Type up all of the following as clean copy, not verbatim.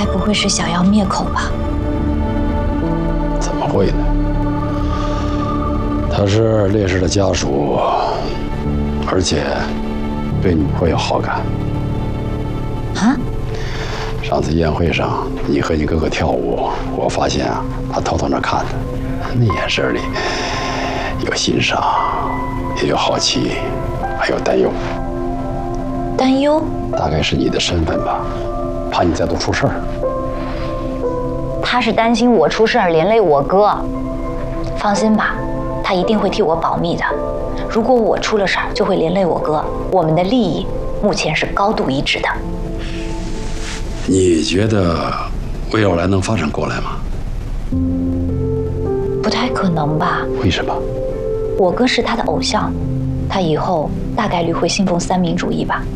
该不会是想要灭口吧？ 怎么会呢？他是烈士的家属，而且对你颇有好感。 啊？ 上次宴会上，你和你哥哥跳舞，我发现啊，他偷偷那看的，那眼神里有欣赏，也有好奇，还有担忧。 担忧？ 大概是你的身份吧，怕你再度出事儿。 他是担心我出事儿连累我哥。放心吧，他一定会替我保密的。如果我出了事儿，就会连累我哥。我们的利益目前是高度一致的。 你觉得魏有来能发展过来吗？ 不太可能吧？ 为什么？ 我哥是他的偶像，他以后大概率会信奉三民主义吧。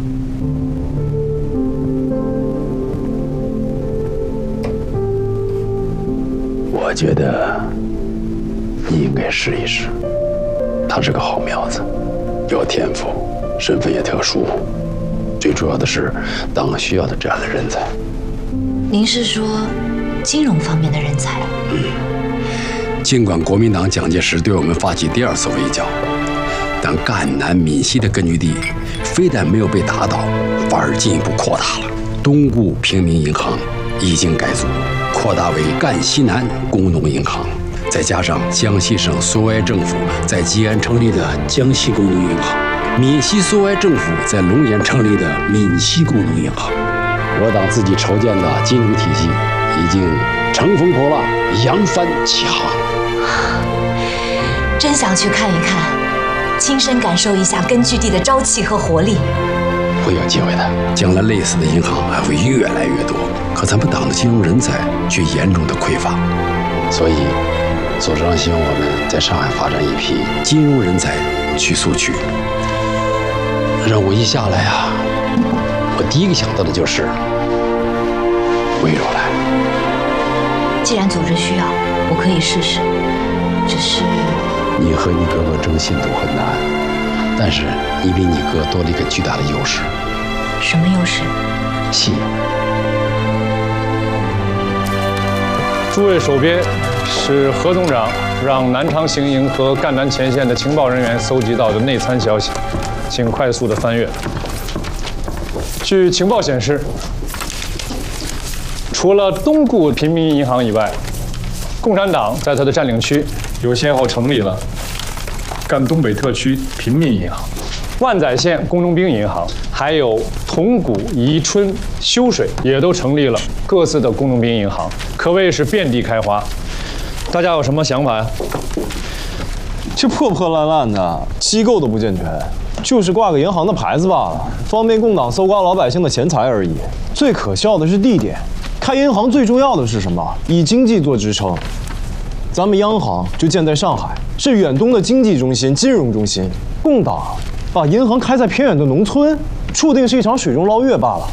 我觉得你应该试一试。他是个好苗子，有天赋，身份也特殊，最主要的是党需要的这样的人才。 您是说金融方面的人才？ 尽管国民党蒋介石对我们发起第二次围剿，但赣南闽西的根据地非但没有被打倒，反而进一步扩大了。东固平民银行一经改组，扩大为赣西南工农银行，再加上江西省苏维埃政府在吉安成立的江西工农银行，闽西苏维埃政府在龙岩成立的闽西工农银行，我党自己筹建的金融体系已经乘风破浪，扬帆起航。 真想去看一看，亲身感受一下根据地的朝气和活力。 会有机会的，将来类似的银行还会越来越多。可咱们党的金融人才却严重的匮乏，所以组织上希望我们在上海发展一批金融人才去苏区。任务一下来啊，我第一个想到的就是魏若来。 既然组织需要，我可以试试。只是你和你哥哥争信度很难，但是你比你哥多了一个巨大的优势。 什么优势？ 信用。 诸位手边是何总长让南昌行营和赣南前线的情报人员搜集到的内参消息，请快速的翻阅。据情报显示，除了东固平民银行以外，共产党在它的占领区有先后成立了赣东北特区平民银行、万载县工农兵银行，还有铜鼓、宜春、修水也都成立了各自的工农兵银行，可谓是遍地开花。大家有什么想法呀？ 这破破烂烂的，机构都不健全，就是挂个银行的牌子罢了，方便共党搜刮老百姓的钱财而已。最可笑的是地点，开银行最重要的是什么？以经济做支撑。咱们央行就建在上海，是远东的经济中心、金融中心。共党把银行开在偏远的农村，注定是一场水中捞月罢了。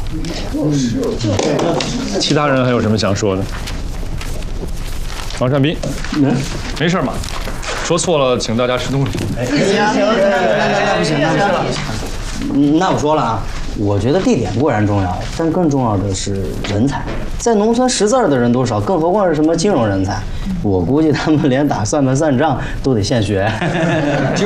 其他人还有什么想说的？王善斌，没事嘛，说错了，请大家吃东西。 不行，那我说了啊，我觉得地点固然重要，但更重要的是人才。在农村识字的人多少，更何况是什么金融人才？我估计他们连打算盘算账都得现学。